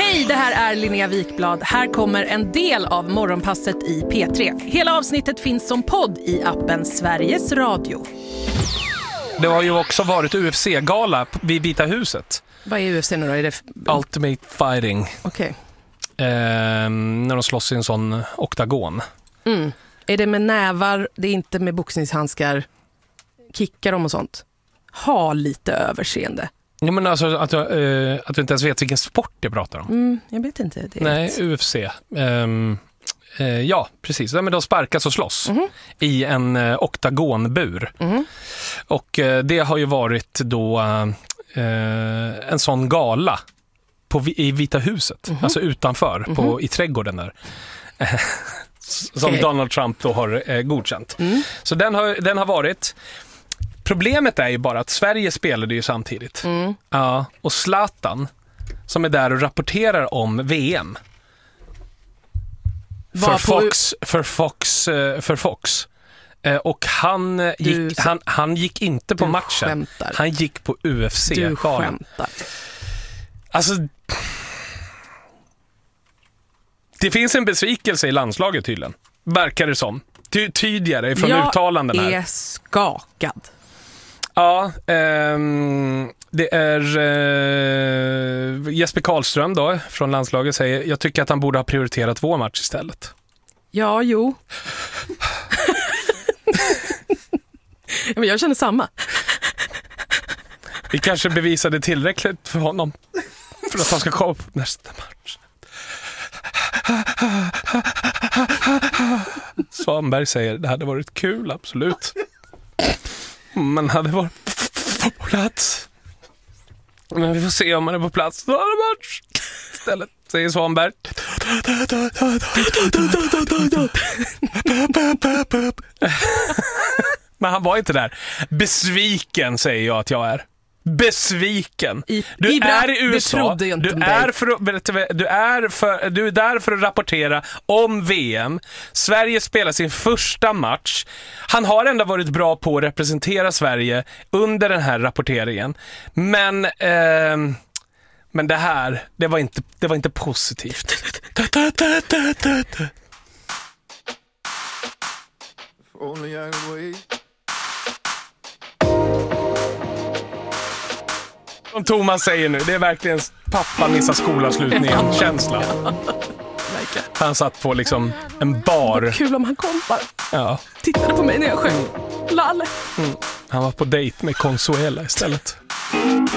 Hej, det här är Linnea Wikblad. Här kommer en del av Morgonpasset i P3. Hela avsnittet finns som podd i appen Sveriges Radio. Det har ju också varit UFC-gala vid Vita huset. Vad är UFC nu då? Är det Ultimate Fighting. Okej. När de slåss i en sån oktagon. Mm. Är det med nävar? Det är inte med boxningshandskar? Kickar de och sånt? Ha lite överseende. Ja, men alltså att du inte ens vet vilken sport jag pratar om. Jag vet inte. Det Nej, UFC. Ja, precis. Men de sparkas och slåss i en oktagonbur. Och det har ju varit då en sån gala i Vita huset. Alltså utanför, i trädgården där. Som Donald Trump då har godkänt. Så den har varit... Problemet är ju bara att Sverige spelade ju samtidigt. Ja, och Zlatan som är där och rapporterar om VM för Fox. Och han gick inte på matchen. Skämtar. Han gick på UFC. Du skämtar. Alltså, det finns en besvikelse i landslaget tydligen. Verkar det som. Tydligare från uttalanden här. Jag är skakad. Ja, det är Jesper Karlström då från landslaget säger, jag tycker att han borde ha prioriterat vår match istället. Ja, jo. Men jag känner samma. Vi kanske bevisade tillräckligt för honom för att han ska komma på nästa match. Svanberg säger, det hade varit kul, absolut. Man hade varit på plats. Men vi får se om man är på plats. Då är det match istället, säger Svanberg. Men han var inte där. Besviken säger jag att jag är. Besviken. Du är i USA. Du är där för att rapportera om VM. Sverige spelar sin första match. Han har ändå varit bra på att representera Sverige under den här rapporteringen. Men det här, det var inte positivt. Som Thomas säger nu, det är verkligen pappa missar skolavslutningen känsla. Han satt på liksom en bar. Vad kul om han kom bara. Ja. Tittade på mig när jag sjöng. Lalle. Han var på dejt med Consuela istället.